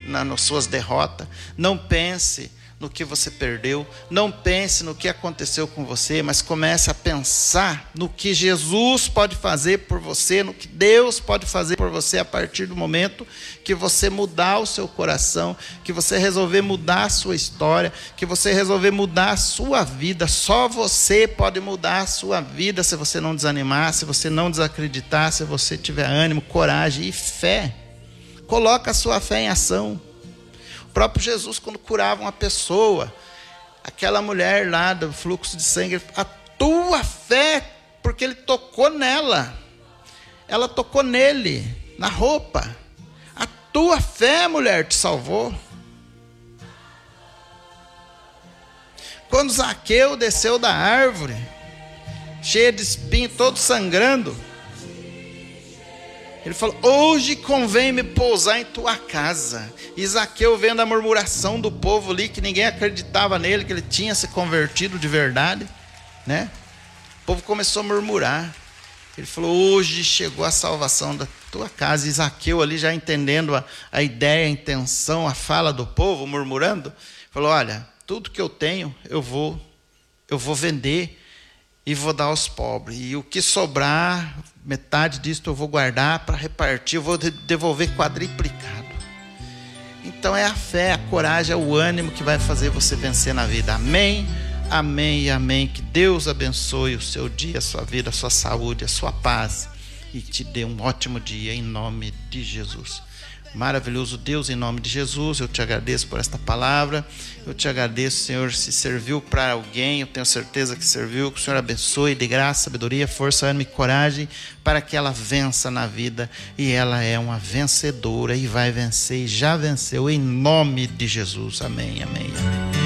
nas suas derrotas, não pense no que você perdeu, não pense no que aconteceu com você, mas comece a pensar no que Jesus pode fazer por você, no que Deus pode fazer por você a partir do momento que você mudar o seu coração, que você resolver mudar a sua história, que você resolver mudar a sua vida. Só você pode mudar a sua vida se você não desanimar, se você não desacreditar, se você tiver ânimo, coragem e fé. Coloca a sua fé em ação. O próprio Jesus, quando curava uma pessoa, aquela mulher lá do fluxo de sangue, a tua fé, porque ele tocou nela, ela tocou nele, na roupa, a tua fé, mulher, te salvou. Quando Zaqueu desceu da árvore, cheio de espinho, todo sangrando, ele falou: hoje convém-me pousar em tua casa. E Zaqueu, vendo a murmuração do povo ali, que ninguém acreditava nele, que ele tinha se convertido de verdade, né? O povo começou a murmurar. Ele falou: hoje chegou a salvação da tua casa. E Zaqueu ali, já entendendo a ideia, a intenção, a fala do povo, murmurando, falou: olha, tudo que eu tenho, eu vou vender e vou dar aos pobres. E o que sobrar, metade disso eu vou guardar para repartir, eu vou devolver quadriplicado. Então é a fé, a coragem, é o ânimo que vai fazer você vencer na vida. Amém, amém e amém. Que Deus abençoe o seu dia, a sua vida, a sua saúde, a sua paz, e te dê um ótimo dia em nome de Jesus. Maravilhoso Deus, em nome de Jesus, eu te agradeço por esta palavra. Eu te agradeço, Senhor, se serviu para alguém, eu tenho certeza que serviu. Que o Senhor abençoe, dê graça, sabedoria, força, ânimo e coragem para que ela vença na vida. E ela é uma vencedora e vai vencer e já venceu em nome de Jesus. Amém, amém, amém.